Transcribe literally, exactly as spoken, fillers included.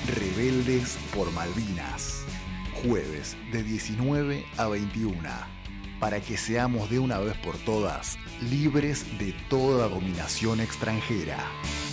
Rebeldes por Malvinas. Jueves de diecinueve a veintiuna. Para que seamos de una vez por todas libres de toda dominación extranjera.